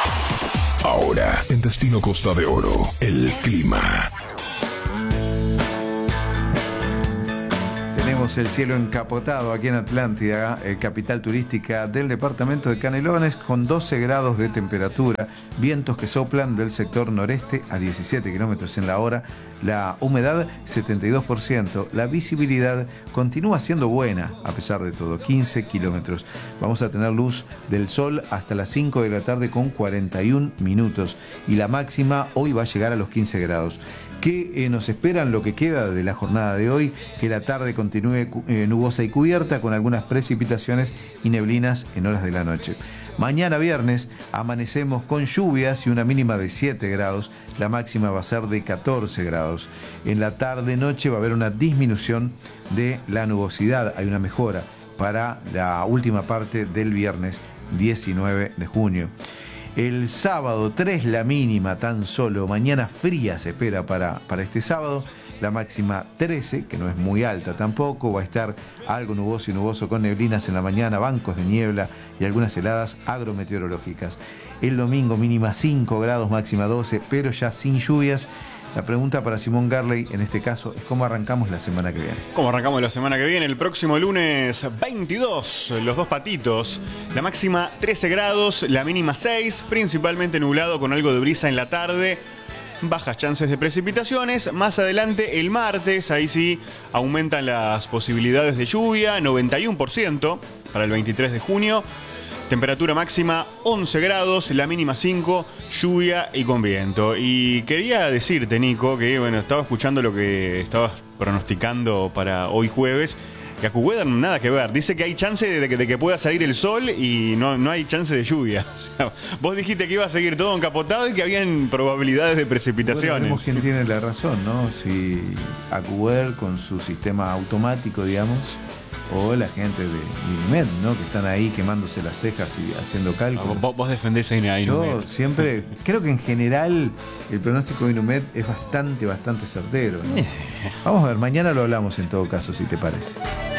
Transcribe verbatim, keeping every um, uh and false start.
Ahora, en Destino Costa de Oro, el clima. Tenemos el cielo encapotado aquí en Atlántida, eh, capital turística del departamento de Canelones, con doce grados de temperatura, vientos que soplan del sector noreste a diecisiete kilómetros en la hora, la humedad setenta y dos por ciento, la visibilidad continúa siendo buena a pesar de todo, quince kilómetros. Vamos a tener luz del sol hasta las cinco de la tarde con cuarenta y un minutos y la máxima hoy va a llegar a los quince grados. ¿Qué eh, nos esperan lo que queda de la jornada de hoy? Que la tarde continúe eh, nubosa y cubierta con algunas precipitaciones y neblinas en horas de la noche. Mañana viernes amanecemos con lluvias y una mínima de siete grados, la máxima va a ser de catorce grados. En la tarde-noche va a haber una disminución de la nubosidad, hay una mejora para la última parte del viernes diecinueve de junio. El sábado tres la mínima tan solo, mañana fría se espera para, para este sábado, la máxima trece, que no es muy alta tampoco, va a estar algo nuboso y nuboso con neblinas en la mañana, bancos de niebla y algunas heladas agrometeorológicas. El domingo mínima cinco grados, máxima doce, pero ya sin lluvias. La pregunta para Simón Garley, en este caso, es cómo arrancamos la semana que viene. ¿Cómo arrancamos la semana que viene? El próximo lunes veintidós, los dos patitos. La máxima trece grados, la mínima seis, principalmente nublado con algo de brisa en la tarde. Bajas chances de precipitaciones. Más adelante, el martes, ahí sí aumentan las posibilidades de lluvia, noventa y uno por ciento para el veintitrés de junio. Temperatura máxima once grados, la mínima cinco, lluvia y con viento. Y quería decirte, Nico, que bueno, estaba escuchando lo que estabas pronosticando para hoy jueves. Que Acuhueda nada que ver. Dice que hay chance de que, de que pueda salir el sol y no, no hay chance de lluvia. O sea, vos dijiste que iba a seguir todo encapotado y que habían probabilidades de precipitaciones. Bueno, vemos quién tiene la razón, ¿no? Si Acuhueda con su sistema automático, digamos, o la gente de Inumet, ¿no? Que están ahí quemándose las cejas y haciendo cálculos. Vos, vos defendés a Inumet. Yo siempre, creo que en general el pronóstico de Inumet es bastante, bastante certero, ¿no? Vamos a ver, mañana lo hablamos en todo caso, si te parece.